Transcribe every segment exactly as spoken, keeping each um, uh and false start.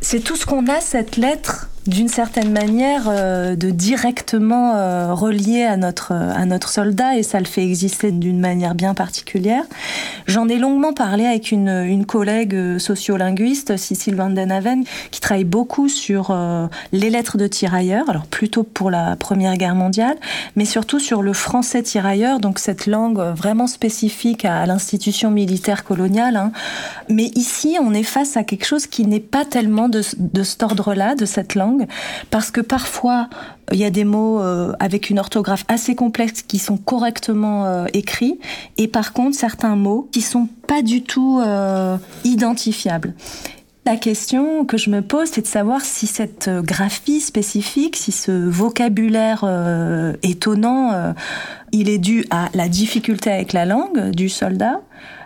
C'est tout ce qu'on a, cette lettre, d'une certaine manière, euh, de directement euh, relié à notre, à notre soldat, et ça le fait exister d'une manière bien particulière. J'en ai longuement parlé avec une, une collègue sociolinguiste, Cécile Van den Haven, qui travaille beaucoup sur euh, les lettres de tirailleurs, alors plutôt pour la Première Guerre mondiale, mais surtout sur le français tirailleur, donc cette langue vraiment spécifique à, à l'institution militaire coloniale. Hein. Mais ici, on est face à quelque chose qui n'est pas tellement de, de cet ordre-là, de cette langue, parce que parfois, il y a des mots euh, avec une orthographe assez complexe qui sont correctement euh, écrits, et par contre, certains mots qui sont pas du tout euh, identifiables. La question que je me pose, c'est de savoir si cette graphie spécifique, si ce vocabulaire euh, étonnant, euh, il est dû à la difficulté avec la langue du soldat,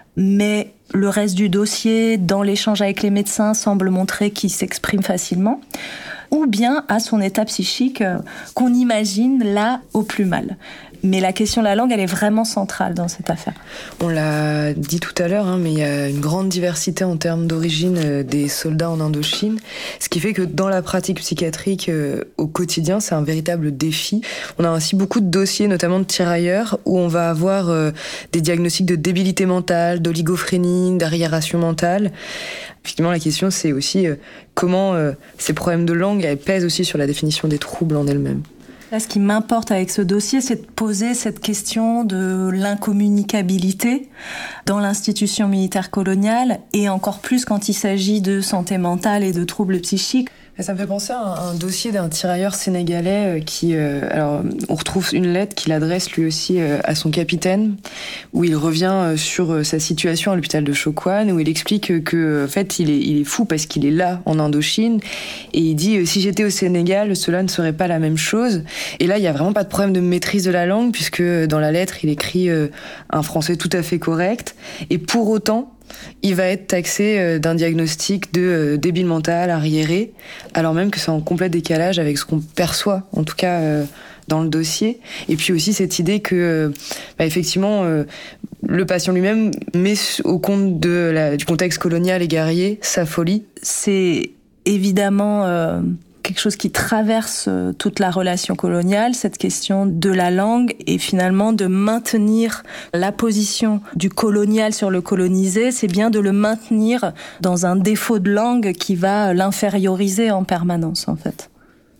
mais le reste du dossier, dans l'échange avec les médecins, semble montrer qu'il s'exprime facilement, ou bien à son état psychique euh, qu'on imagine là au plus mal. Mais la question de la langue, elle est vraiment centrale dans cette affaire. On l'a dit tout à l'heure, hein, mais il y a une grande diversité en termes d'origine euh, des soldats en Indochine, ce qui fait que dans la pratique psychiatrique euh, au quotidien, c'est un véritable défi. On a ainsi beaucoup de dossiers, notamment de tirailleurs, où on va avoir euh, des diagnostics de débilité mentale, d'oligophérénie, d'arriération mentale. Effectivement, la question, c'est aussi euh, comment euh, ces problèmes de langue elles pèsent aussi sur la définition des troubles en elles-mêmes. Là, ce qui m'importe avec ce dossier, c'est de poser cette question de l'incommunicabilité dans l'institution militaire coloniale, et encore plus quand il s'agit de santé mentale et de troubles psychiques. Ça me fait penser à un, un dossier d'un tirailleur sénégalais qui... Euh, alors, on retrouve une lettre qu'il adresse lui aussi euh, à son capitaine, où il revient euh, sur euh, sa situation à l'hôpital de Chokwan, où il explique que, en fait, il est, il est fou parce qu'il est là, en Indochine, et il dit euh, « Si j'étais au Sénégal, cela ne serait pas la même chose ». Et là, il n'y a vraiment pas de problème de maîtrise de la langue, puisque dans la lettre, il écrit euh, un français tout à fait correct, et pour autant... il va être taxé d'un diagnostic de débile mental, arriéré, alors même que c'est en complet décalage avec ce qu'on perçoit, en tout cas euh, dans le dossier. Et puis aussi cette idée que, bah, effectivement, euh, le patient lui-même met au compte de la, du contexte colonial et guerrier sa folie. C'est évidemment... Euh... quelque chose qui traverse toute la relation coloniale, cette question de la langue, et finalement de maintenir la position du colonial sur le colonisé, c'est bien de le maintenir dans un défaut de langue qui va l'inférioriser en permanence, en fait.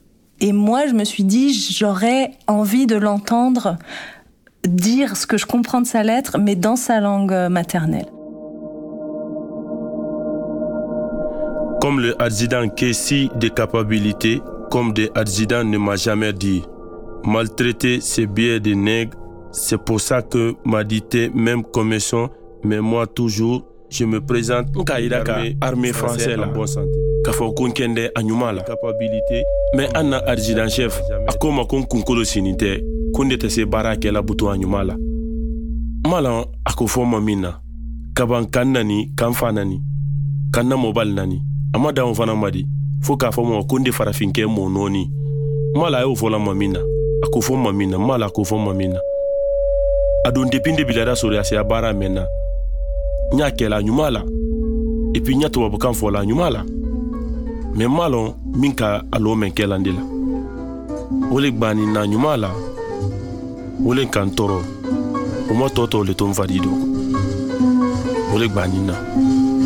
Et moi, je me suis dit, j'aurais envie de l'entendre dire ce que je comprends de sa lettre, mais dans sa langue maternelle. Comme le adjudant Kessi de capacité, comme le adjudant ne m'a jamais dit. Maltraiter ces billets de nègres, c'est pour ça que m'a dit même commission, mais moi toujours, je me présente armée, armée française en bonne santé. Kafo kunkende anyumala capacité, mais anna adjudant chef, akoma kon kunkolo sinite, kunde te se barake la butu anyumala. Malan akofo mamina, kaban kannani, kanfanani, kanna mobile nani. Amada on fana madi fo ka fo mo konde farafinke mo noni mala yo vola mamina akofo mamina mala akofo mamina adon depinde bilada sori asia bara mena nya kela nyumala et puis nya to babukan fo la nyumala mais malon minka alo men kela ndela wole gbani na nyumala wole kantoro o mo toto le ton valido wole gbani na